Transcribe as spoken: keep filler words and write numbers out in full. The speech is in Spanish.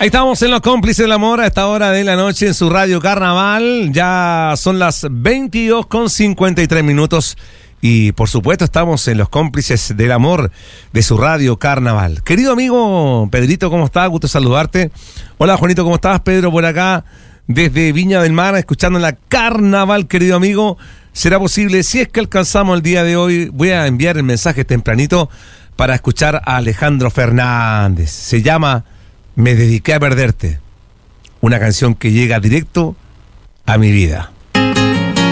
Ahí estamos en Los Cómplices del Amor a esta hora de la noche en su radio Carnaval. Ya son las veintidós con cincuenta y tres minutos y por supuesto estamos en Los Cómplices del Amor de su radio Carnaval. Querido amigo Pedrito, ¿cómo estás? Gusto saludarte. Hola Juanito, ¿cómo estás? Pedro por acá desde Viña del Mar escuchando la Carnaval, querido amigo. ¿Será posible? Si es que alcanzamos el día de hoy, voy a enviar el mensaje tempranito para escuchar a Alejandro Fernández. Se llama Me dediqué a perderte, una canción que llega directo a mi vida.